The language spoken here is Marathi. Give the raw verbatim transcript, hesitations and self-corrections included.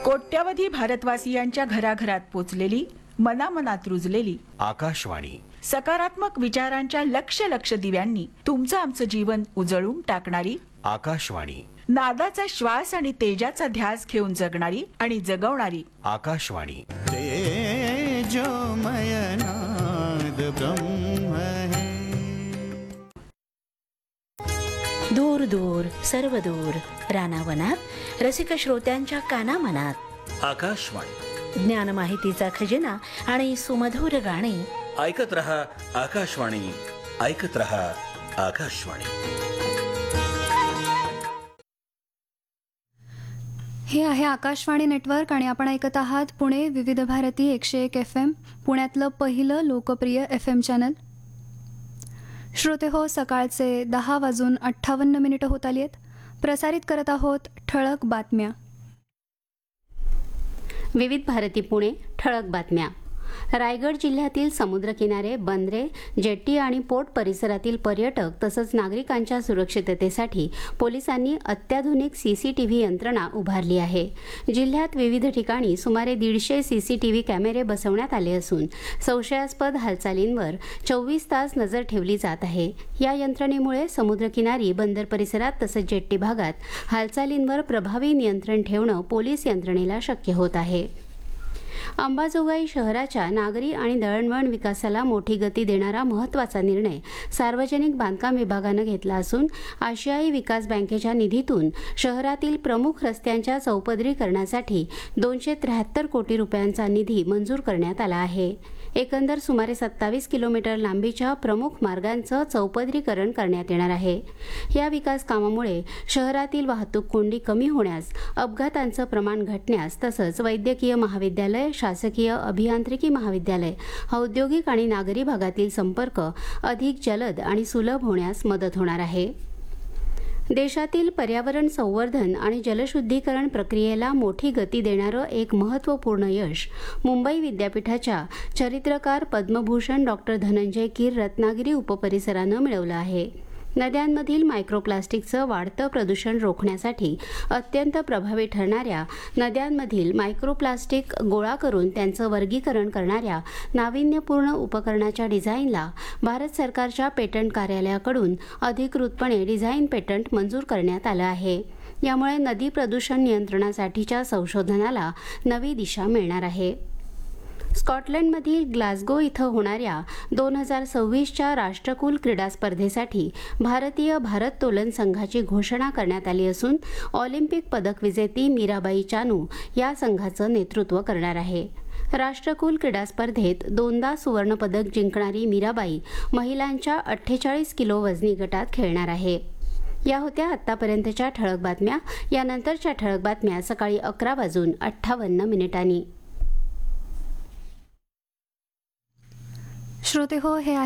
कोट्यावधी भारतवासियांच्या घराघरात पोचलेली, मनामनात रुजलेली आकाशवाणी. सकारात्मक विचारांच्या लक्ष लक्ष दिव्यांनी तुमचं आमचं जीवन उजळून टाकणारी आकाशवाणी. नादाचा श्वास आणि तेजाचा ध्यास घेऊन जगणारी आणि जगवणारी आकाशवाणी. तेजोमय नाद ब्रह्म है. दूर दूर सर्व दूर रानावनात रसिक श्रोत्यांच्या कानामनात आकाशवाणी. ज्ञान माहितीचा खजिना आणि सुमधुर गाणी. ऐकत रहा आकाशवाणी. ऐकत रहा आकाशवाणी. हे आहे आकाशवाणी नेटवर्क आणि आपण ऐकत आहात पुणे विविध भारती एकशे एक एफ एम, पुण्यातलं पहिलं लोकप्रिय एफ एम चॅनल. श्रोते हो, सकाळचे दहा वाजून अठ्ठावन्न मिनिटं होत आली आहेत. प्रसारित करत आहोत ठळक बातम्या. विविध भारती पुणे. ठळक बातम्या. रायगड जिल्ह्यातील समुद्रकिनारे, बंदरे, जेट्टी आणि पोर्ट परिसरातील पर्यटक तसंच नागरिकांच्या सुरक्षिततेसाठी पोलिसांनी अत्याधुनिक सीसीटीव्ही यंत्रणा उभारली आहे. जिल्ह्यात विविध ठिकाणी सुमारे दीडशे सीसीटीव्ही कॅमेरे बसवण्यात आले असून संशयास्पद हालचालींवर चोवीस तास नजर ठेवली जात आहे. या यंत्रणेमुळे समुद्रकिनारी, बंदर परिसरात तसंच जेट्टी भागात हालचालींवर प्रभावी नियंत्रण ठेवणं पोलीस यंत्रणेला शक्य होत आहे. अंबाजोगाई शहराच्या नागरी आणि दळणवळण विकासाला मोठी गती देणारा महत्त्वाचा निर्णय सार्वजनिक बांधकाम विभागानं घेतला असून आशियाई विकास बँकेच्या निधीतून शहरातील प्रमुख रस्त्यांच्या चौपदरीकरणासाठी दोनशे त्र्याहत्तर कोटी रुपयांचा निधी मंजूर करण्यात आला आहे. एकंदर सुमारे सत्तावीस किलोमीटर लांबीच्या प्रमुख मार्गांचं चौपदरीकरण करण्यात येणार आहे. या विकास कामामुळे शहरातील वाहतूक कोंडी कमी होण्यास, अपघातांचं प्रमाण घटण्यास तसंच वैद्यकीय महाविद्यालय, शासकीय अभियांत्रिकी महाविद्यालय, औद्योगिक आणि नागरी भागातील संपर्क अधिक जलद आणि सुलभ होण्यास मदत होणार आहे. देशातील पर्यावरण संवर्धन आणि जलशुद्धीकरण प्रक्रियेला मोठी गती देणारं एक महत्त्वपूर्ण यश मुंबई विद्यापीठाच्या चरित्रकार पद्मभूषण डॉक्टर धनंजय कीर रत्नागिरी उपपरिसरानं मिळवलं आहे. नद्यांमधील मायक्रोप्लास्टिकचं वाढतं प्रदूषण रोखण्यासाठी अत्यंत प्रभावी ठरणाऱ्या नद्यांमधील मायक्रोप्लास्टिक गोळा करून त्यांचं वर्गीकरण करणाऱ्या नाविन्यपूर्ण उपकरणाच्या डिझाईनला भारत सरकारच्या पेटंट कार्यालयाकडून अधिकृतपणे डिझाईन पेटंट मंजूर करण्यात आलं आहे. यामुळे नदी प्रदूषण नियंत्रणासाठीच्या संशोधनाला नवी दिशा मिळणार आहे. स्कॉटलंडमधील ग्लासगो इथं होणाऱ्या दोन हजार सव्वीसच्या राष्ट्रकुल क्रीडा स्पर्धेसाठी भारतीय भारोत्तोलन संघाची घोषणा करण्यात आली असून ऑलिम्पिक पदक विजेती मीराबाई चानू या संघाचं नेतृत्व करणार आहे. राष्ट्रकुल क्रीडा स्पर्धेत दोनदा सुवर्णपदक जिंकणारी मीराबाई महिलांच्या अठ्ठेचाळीस किलो वजनी गटात खेळणार आहे. या होत्या आत्तापर्यंतच्या ठळक बातम्या. यानंतरच्या ठळक बातम्या सकाळी अकरा वाजून अठ्ठावन्न मिनिटांनी. श्रोते हो, हे